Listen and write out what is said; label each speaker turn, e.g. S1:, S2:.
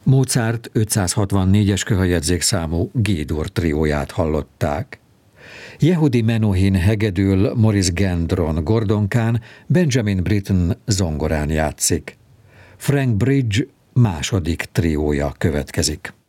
S1: Mozart 564-es kőhajegyzékszámú G-dur trióját hallották. Yehudi Menuhin hegedül, Maurice Gendron gordonkán, Benjamin Britten zongorán játszik. Frank Bridge második triója következik.